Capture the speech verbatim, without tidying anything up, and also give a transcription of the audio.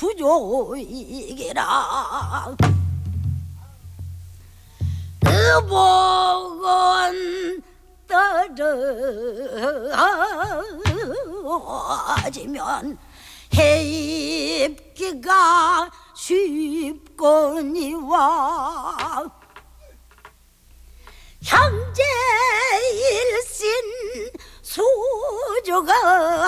수조이기라. 의복은 떨어지면 해입기가 쉽거니와 형제 일신 수조가